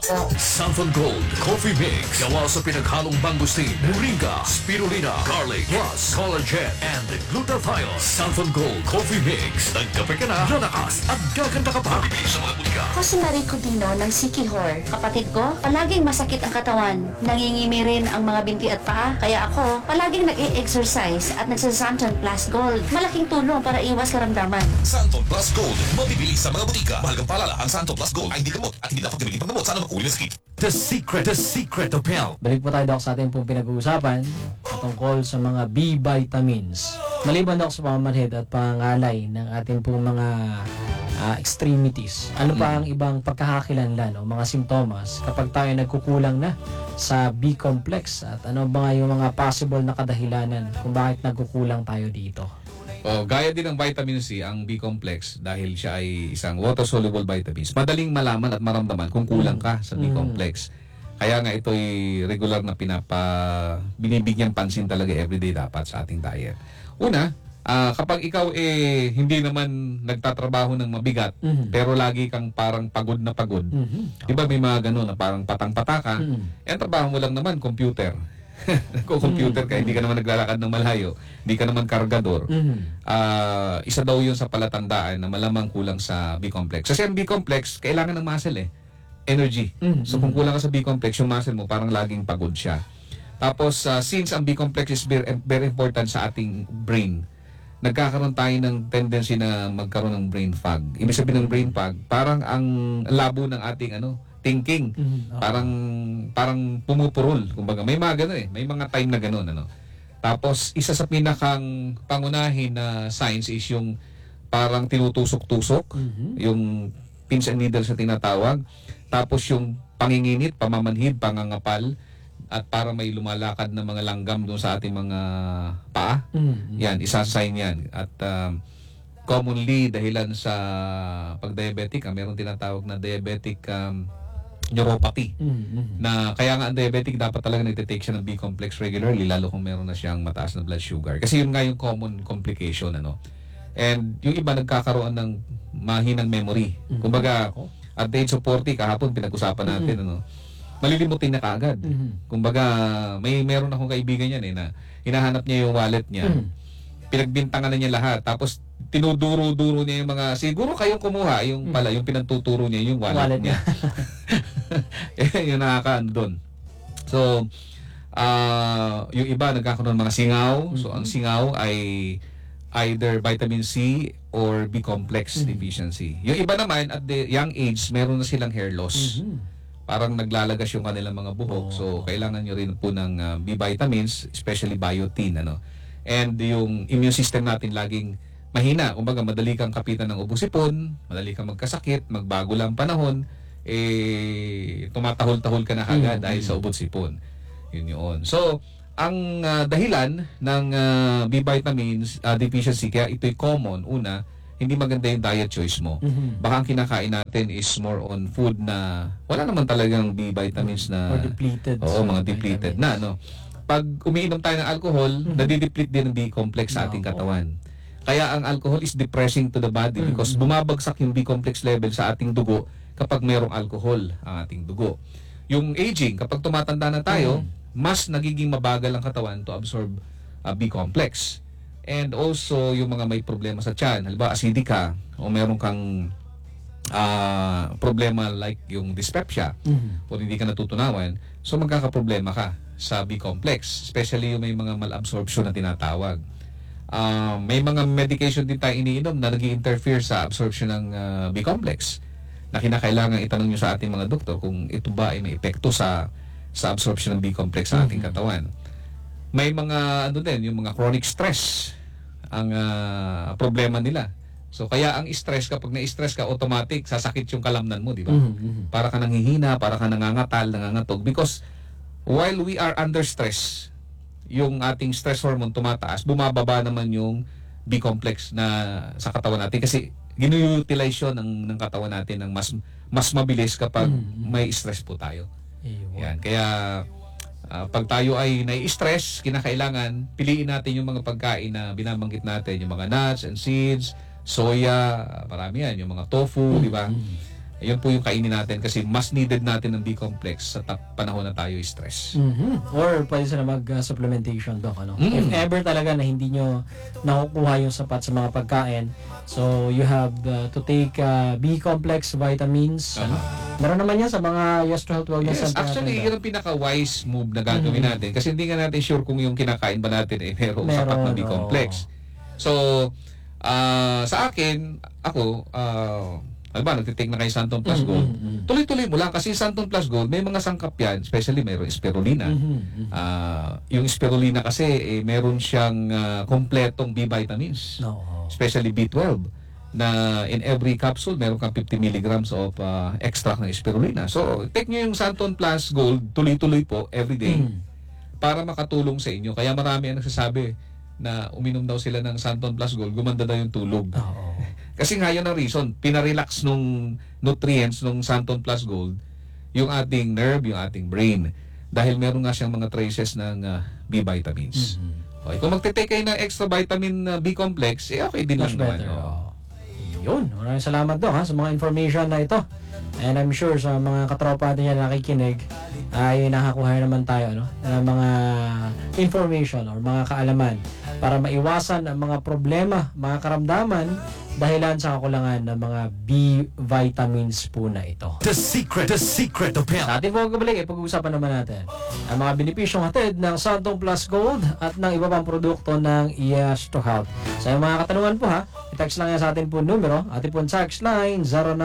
Santon Gold Coffee Mix. Gawa sa pinaghalong mangustin, moringa, spirulina, garlic, plus collagen and glutathione. Santon Gold Coffee Mix. Nagkape ka na, lalakas at gaganda ka pa. Bibili sa mga bulika. Ako si Marie Cudino ng Sikihor. Kapatid ko, palaging masakit ang katawan. Nangingimi rin ang mga binti at paa. Kaya ako, palaging nag-e-exercise at nagsasanton Plus Gold. Malaking tulong para iwas karamdaman. Santon Plus Gold. Mabibili sa mga butika. Mahalagang paalala, ang Santon Plus Gold ay hindi gamot at hindi dapat gamitin pang gamot sa anumang uri ng sakit. The secret of health. Balik po tayo, Doc, sa ating pong pinag-uusapan patungkol sa mga B vitamins. Maliban, Doc, sa pamamanhid at pangangalay ng ating pong mga extremities, ano pa ang ibang pagkakakilanlan o mga simptomas kapag tayo nagkukulang na sa B complex, at ano ba nga yung mga possible na kadahilanan kung bakit nagkukulang tayo dito? Gaya din ng vitamin C, ang B-complex, dahil siya ay isang water-soluble vitamins, madaling malaman at maramdaman kung kulang ka sa B-complex. Kaya nga ito'y regular na binibigyan pansin talaga everyday dapat sa ating diet. Una, kapag ikaw hindi naman nagtatrabaho ng mabigat, pero lagi kang parang pagod na pagod. Diba may mga gano'n na parang patang-pataka, ang trabaho mo lang naman, computer. Computer ka, hindi ka naman naglalakad ng malayo, hindi ka naman kargador. Isa daw yun sa palatandaan na malamang kulang sa B-complex. Kasi ang B-complex, kailangan ng muscle energy. So kung kulang ka sa B-complex, yung muscle mo parang laging pagod siya. Tapos since ang B-complex is very important sa ating brain, nagkakaroon tayo ng tendency na magkaroon ng brain fog. Ibig sabihin ng brain fog, parang ang labo ng ating thinking. Parang pumupurol. Kumbaga, may mga gano'n may mga time na gano'n, Tapos, isa sa pinakang pangunahin na signs is yung parang tinutusok-tusok, yung pins and needles na tinatawag. Tapos, yung panginginit, pamamanhid, pangangapal, at para may lumalakad na mga langgam doon sa ating mga paa. Yan, isa sa sign yan. At commonly, dahilan sa pag-diabetic, meron tinatawag na diabetic neuropathy. Na kaya nga ang diabetic dapat talaga nagtitake siya ng B-complex regularly, lalo kung meron na siyang mataas na blood sugar. Kasi yun nga yung common complication, And yung iba nagkakaroon ng mahinang memory. Kumbaga, at the age of 40, kahapon pinag-usapan natin, malilimutin na kaagad. Kumbaga, meron akong kaibigan yan na hinahanap niya yung wallet niya. Pinagbintangan na niya lahat. Tapos, tinuduro-duro niya yung mga, siguro kayong kumuha, yung pinagtuturo niya, yung wallet niya. Yung nakakaano doon. So, yung iba nagkakaroon ng mga singaw. So, ang singaw ay either vitamin C or B-complex deficiency. Yung iba naman, at the young age, meron na silang hair loss. Parang naglalagas yung kanilang mga buhok. So, kailangan nyo rin po ng B vitamins, especially biotin, And yung immune system natin laging mahina. Kumbaga, madali kang kapitan ng ubo-sipon, madali kang magkasakit, magbago lang panahon, tumatahol-tahol ka na agad dahil sa ubo-sipon. Yun yun. So, ang dahilan ng B vitamins deficiency, kaya ito'y common, una, hindi maganda yung diet choice mo. Baka ang kinakain natin is more on food na wala naman talagang B vitamins na Or depleted. Oo, mga depleted na, Pag umiinom tayo ng alcohol, nadideplete din ng B-complex sa ating katawan. Kaya ang alcohol is depressing to the body because bumabagsak yung B-complex level sa ating dugo kapag mayroong alcohol ang ating dugo. Yung aging, kapag tumatanda na tayo, mas nagiging mabagal ang katawan to absorb B-complex. And also, yung mga may problema sa tiyan, halimbawa acidic ka, o meron kang problema like yung dyspepsia, o hindi ka natutunawan, so magkakaproblema ka sa B-complex, especially yung may mga malabsorption na tinatawag. May mga medication din tayo iniinom na nag-i-interfere sa absorption ng B-complex na kinakailangan itanong nyo sa ating mga doktor kung ito ba ay may epekto sa absorption ng B-complex sa ating katawan. May mga yung mga chronic stress ang problema nila. So kaya ang stress, kapag na-stress ka, automatic sasakit yung kalamnan mo, di ba? Para ka nanghihina, para ka nangangatal, nangangatog, because while we are under stress, yung ating stress hormone tumataas, bumababa naman yung B-complex na sa katawan natin kasi ginu-utilize yun ng katawan natin ng mas mabilis kapag may stress po tayo. Yan. Kaya pag tayo ay nai-stress, kinakailangan piliin natin yung mga pagkain na binabanggit natin, yung mga nuts and seeds, soya, marami yan, yung mga tofu, di ba? Yun po yung kainin natin kasi mas needed natin ng B-complex sa panahon na tayo stress. Or pwede sila mag-supplementation, Doc. Ano? If ever talaga na hindi nyo nakukuha yung sapat sa mga pagkain, so you have to take B-complex vitamins. Ano? Meron naman yan sa mga Yes to Health Wellness Yes, Center actually, natin, yun ang pinaka-wise move na gagawin natin kasi hindi nga natin sure kung yung kinakain ba natin merong sapat na B-complex. So, sa akin, ako, nagtitake na kay Santon Plus Gold, tuloy-tuloy mo lang kasi Santon Plus Gold, may mga sangkap yan, especially mayroong spirulina. Yung spirulina kasi, meron siyang kompletong B vitamins, especially B12, na in every capsule, meron kang 50 milligrams of extract ng spirulina. So, take nyo yung Santon Plus Gold, tuloy-tuloy po, everyday, para makatulong sa inyo. Kaya marami ang nagsasabi na uminom daw sila ng Santon Plus Gold, gumanda daw yung tulog. Kasi nga yun ang reason, pinarelax nung nutrients nung Santon Plus Gold yung ating nerve, yung ating brain. Dahil meron nga siyang mga traces ng B vitamins. Okay, kung magte-take kayo ng extra vitamin B-complex, okay din lang naman. Yun, maraming salamat, Doc, sa mga information na ito. And I'm sure sa mga katropa natin yan nakikinig, ay nakakuha naman tayo ng mga information or mga kaalaman para maiwasan ang mga problema, mga karamdaman dahilan sa kakulangan ng mga B vitamins po na ito. The secret of health. Sa ating pong kabalik, pag-uusapan naman natin ang mga benepisyong hatid ng Santon Plus Gold at ng iba pang produkto ng Yes to Health. Sa mga katanungan po i-text lang yan sa ating po numero. Ating po text line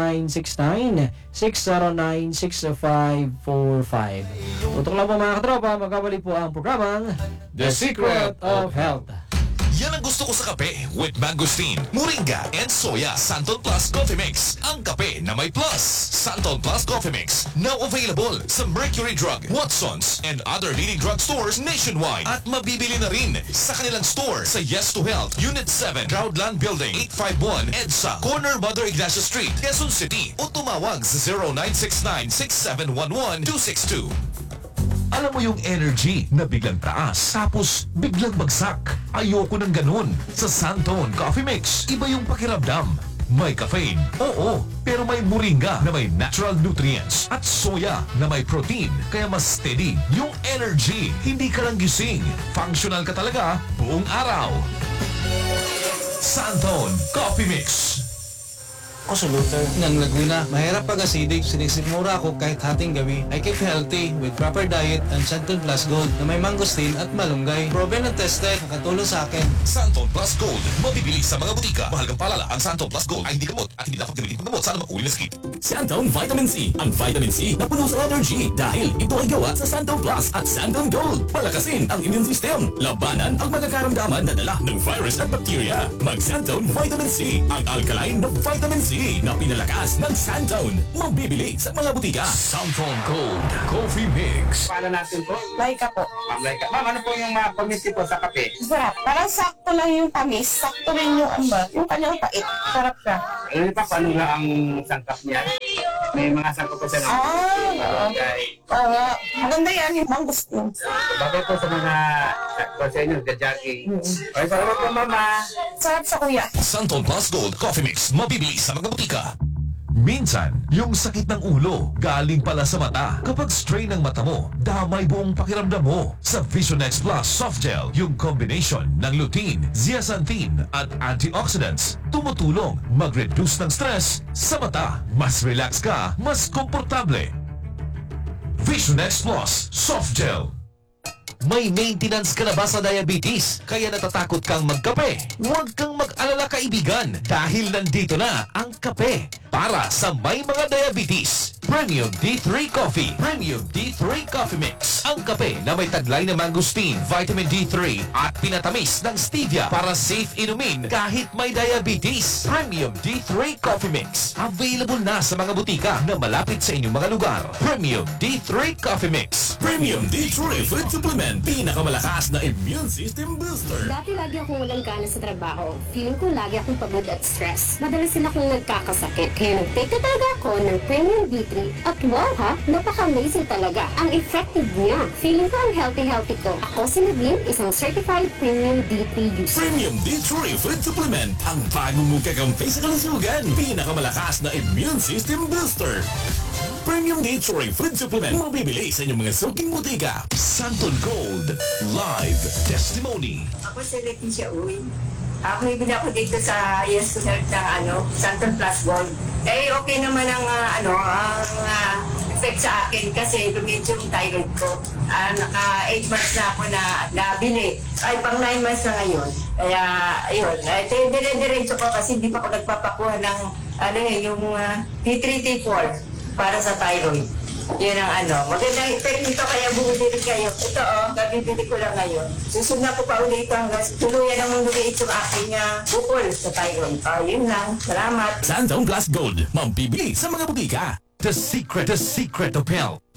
0969-609-6545. Tutok lang po mga katropa, magkabalik po ang programang The Secret of Health. Yan ang gusto ko sa kape with mangosteen, moringa, and soya. Santon Plus Coffee Mix. Ang kape na may plus. Santon Plus Coffee Mix. Now available sa Mercury Drug, Watson's, and other leading drug stores nationwide. At mabibili na rin sa kanilang store sa Yes to Health, Unit 7, Crowdland Building, 851 EDSA, Corner Mother Ignacio Street, Quezon City. O tumawag sa 0969-6711-262. Alam mo yung energy na biglang taas, tapos biglang bagsak. Ayoko ng ganun. Sa Santon Coffee Mix, iba yung pakiramdam. May caffeine, oo, pero may moringa na may natural nutrients at soya na may protein, kaya mas steady yung energy. Hindi ka lang gising, functional ka talaga buong araw. Santon Coffee Mix. Ako sa Luther ng Laguna. Mahirap pag acidic, sinisikmura ako kahit hating gabi. I keep healthy with proper diet and Santon Plus Gold na may mangosteen at malunggay. Proven and tested, nakatulong sa akin. Santon Plus Gold. Mabibili sa mga butika. Mahalagang paalala, ang Santon Plus Gold ay hindi gamot at hindi dapat gamitin pang gamot sa anumang uri ng sakit. Santon Vitamin C. Ang Vitamin C na puno sa energy dahil ito ay gawa sa Santon Plus at Santon Gold. Palakasin ang immune system. Labanan ang mga karamdaman na dala ng virus at bacteria. Mag-Santon Vitamin C. Ang alkaline na Vitamin C na pinalakas ng Santon. Mabibili sa mga butika. Santon Gold Coffee Mix. Paano natin po? Laika po. Ma'am Laika. Ma'am, ano po yung pag-mix po sa kape? Sarap. Parang sakto lang yung tamis. Sakto rin yung yung kanyang pait. Sarap siya. Ano pa, paano nga ang sangkap niya? May mga sangkap po siya ng Okay. Maganda yan yung mangosteen. Bagay po sa mga sa inyo, jogging. Okay, salamat po, mama. Sarap sa kuya. Santon Plus Gold Coffee Mix. Mabibili sa mga butika. Minsan, yung sakit ng ulo galing pala sa mata. Kapag strain ng mata mo, damay buong pakiramdam mo. Sa Vision X Plus Soft Gel, yung combination ng lutein, zeaxanthin at antioxidants, tumutulong mag-reduce ng stress sa mata. Mas relax ka, mas komportable. Vision X Plus Soft Gel. May maintenance ka na ba sa diabetes? Kaya natatakot kang magkape? Huwag kang mag-alala kaibigan dahil nandito na ang kape para sa may mga diabetes. Premium D3 Coffee. Premium D3 Coffee Mix. Ang kape na may taglay na mangosteen, vitamin D3 at pinatamis ng stevia para safe inumin kahit may diabetes. Premium D3 Coffee Mix. Available na sa mga butika na malapit sa inyong mga lugar. Premium D3 Coffee Mix. Premium D3 Food Supplement. Pinakamalakas na immune system booster. Dati lagi akong walang gana sa trabaho. Feeling ko lagi akong pagod at stress. Madalas din akong nagkakasakit. Kaya nag-take na talaga ako ng Premium D3 monthly. At wow ha, napaka-amazing talaga. Ang effective niya. Feeling ko ang healthy ko. Ako si Nadine, isang certified premium D3 user. Premium D3 Food Supplement, ang bagong mong kakampi sa kalusugan. Pinakamalakas na immune system booster. Premium D3 Food Supplement, mabibili sa inyong mga suking butika. Santon Gold Live Testimony. Ako si Leticia Uy. Ako ibig ako dito sa Yes to Health ng Santon Plus Gold. Eh, okay naman ang effect sa akin kasi lumit yung thyroid ko. Naka 8 months na ako na nabili. Ay, pang 9 months na ngayon. Kaya, ayun. Dire-diretso ko kasi hindi pa ako nagpapakuha ng yung T3, T4 para sa thyroid. Yun ang magandang effect nito kaya bumili rin kayo. Ito gabibili ko lang ngayon. Susunod na ko pa ulit hanggang tuluyan ang lumiit yung aking bukol sa thyroid. Yun lang. Salamat. Santon Plus Gold, mabibili sa mga butika. The secret of health.